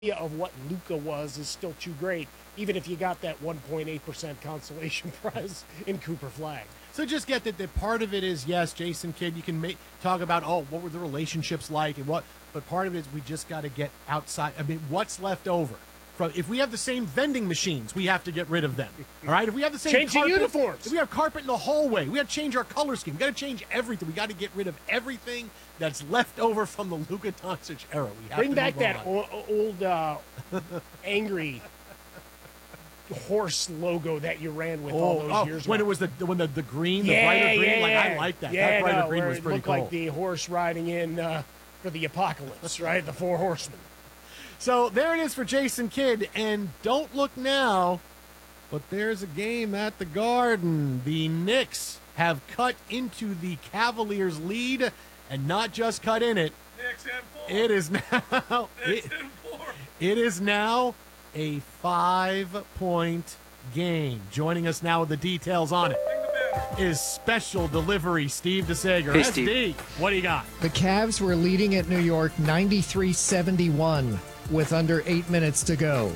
of what Luka was is still too great, even if you got that 1.8% consolation prize in Cooper Flag. So just get that part of it is, yes, Jason Kidd, you can talk about, what were the relationships like and what, but part of it is we just got to get outside. I mean, what's left over? If we have the same vending machines, we have to get rid of them. All right? If we have the same Changing uniforms. If we have carpet in the hallway, we got to change our color scheme. We got to change everything. We got to get rid of everything that's left over from the Luka Doncic era. We have Bring to back move that old angry horse logo that you ran with all those years when ago. It was the green, the brighter green. I like that. That brighter green was pretty cool. It looked like the horse riding in for the apocalypse, right? The Four Horsemen. So there it is for Jason Kidd, and don't look now, but there's a game at the Garden. The Knicks have cut into the Cavaliers' lead, and not just cut in it. Knicks in 4. It is now. Knicks in 4. It is now a 5-point game. Joining us now with the details on it is Special Delivery Steve DeSager. Hey, SD, what do you got? The Cavs were leading at New York 93-71 with under 8 minutes to go.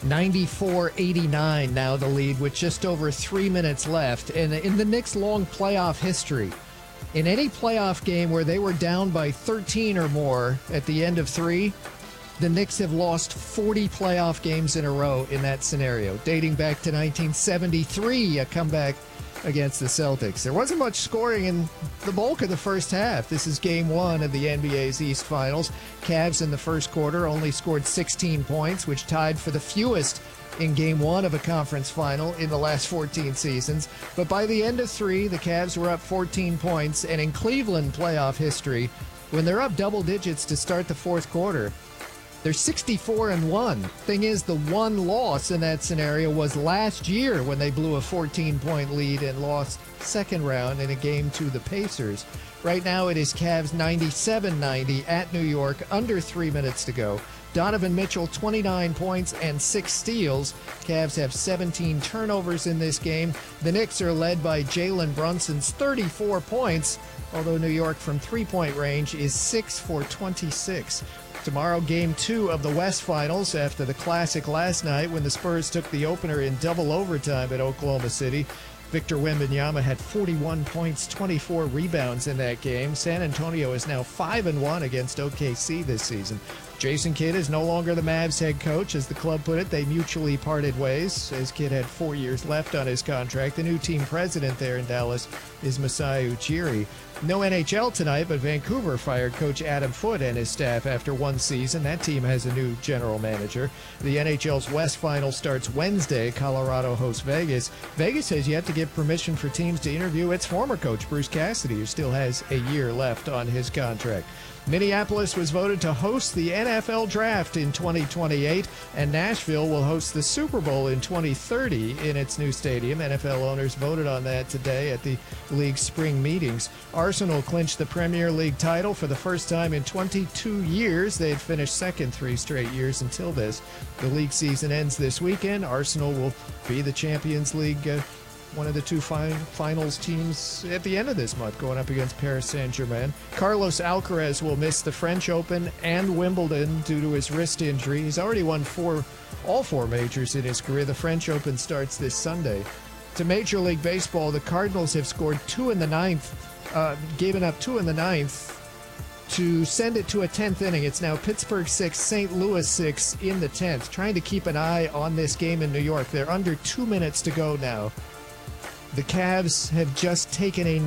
94-89 now the lead with just over 3 minutes left. And in the Knicks' long playoff history, in any playoff game where they were down by 13 or more at the end of 3, the Knicks have lost 40 playoff games in a row in that scenario, dating back to 1973, a comeback against the Celtics. There wasn't much scoring in the bulk of the first half. This is game 1 of the NBA's East Finals. Cavs in the first quarter only scored 16 points, which tied for the fewest in game 1 of a conference final in the last 14 seasons. But by the end of 3, the Cavs were up 14 points, and in Cleveland playoff history, when they're up double digits to start the fourth quarter, they're 64-1. Thing is, the one loss in that scenario was last year when they blew a 14-point lead and lost second round in a game to the Pacers. Right now it is Cavs 97-90 at New York, under 3 minutes to go. Donovan Mitchell, 29 points and 6 steals. Cavs have 17 turnovers in this game. The Knicks are led by Jalen Brunson's 34 points, although New York from three-point range is 6 for 26. Tomorrow, game 2 of the West Finals after the classic last night when the Spurs took the opener in double overtime at Oklahoma City. Victor Wembanyama had 41 points, 24 rebounds in that game. San Antonio is now 5-1 against OKC this season. Jason Kidd is no longer the Mavs head coach. As the club put it, they mutually parted ways, as Kidd had 4 years left on his contract. The new team president there in Dallas is Masai Ujiri. No NHL tonight, but Vancouver fired coach Adam Foote and his staff after one season. That team has a new general manager. The NHL's West Final starts Wednesday. Colorado hosts Vegas. Vegas has yet to give permission for teams to interview its former coach, Bruce Cassidy, who still has a year left on his contract. Minneapolis was voted to host the NFL Draft in 2028, and Nashville will host the Super Bowl in 2030 in its new stadium. NFL owners voted on that today at the league's spring meetings. Arsenal clinched the Premier League title for the first time in 22 years. They had finished second 3 straight years until this. The league season ends this weekend. Arsenal will be the Champions League one of the 2 finals teams at the end of this month, going up against Paris Saint-Germain. Carlos Alcaraz will miss the French Open and Wimbledon due to his wrist injury. He's already won all four majors in his career. The French Open starts this Sunday. To Major League Baseball, the Cardinals have scored 2 in the 9th, given up 2 in the 9th to send it to a 10th inning. It's now Pittsburgh 6, St. Louis 6 in the 10th. Trying to keep an eye on this game in New York. They're under 2 minutes to go now. The Cavs have just taken a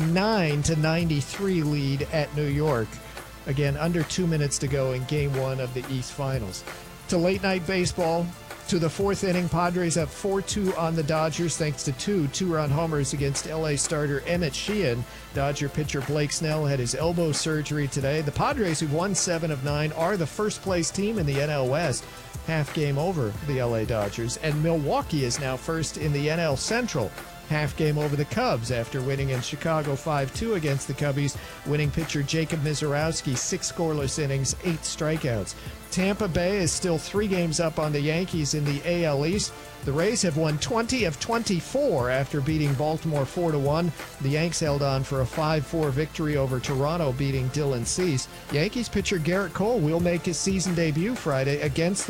99-93 lead at New York. Again, under 2 minutes to go in Game 1 of the East Finals. To late-night baseball, to the 4th inning, Padres up 4-2 on the Dodgers thanks to 2 two-run homers against L.A. starter Emmett Sheehan. Dodger pitcher Blake Snell had his elbow surgery today. The Padres, who've won 7 of 9, are the first-place team in the NL West, half game over the L.A. Dodgers. And Milwaukee is now first in the NL Central, half game over the Cubs after winning in Chicago 5-2 against the Cubbies. Winning pitcher Jacob Mizorowski, 6 scoreless innings, 8 strikeouts. Tampa Bay is still 3 games up on the Yankees in the AL East. The Rays have won 20 of 24 after beating Baltimore 4-1. The Yanks held on for a 5-4 victory over Toronto, beating Dylan Cease. Yankees pitcher Garrett Cole will make his season debut Friday against the